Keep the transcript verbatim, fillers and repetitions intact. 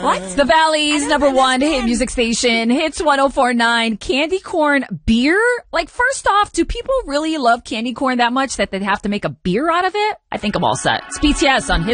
What? The Valley's number one hit music station, Hits one oh four point nine. Candy corn beer? Like, first off, do people really love candy corn that much that they'd have to make a beer out of it? I think I'm all set. It's B T S on Hits